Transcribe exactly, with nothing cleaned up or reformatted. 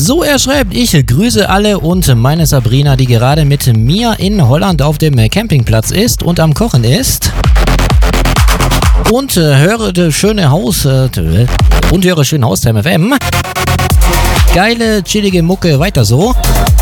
So, er schreibt, ich grüße alle und meine Sabrina, die gerade mit mir in Holland auf dem Campingplatz ist und am Kochen ist. Und äh, höre das schöne Haus äh, und höre schön Haustime F M. Geile, chillige Mucke, weiter so.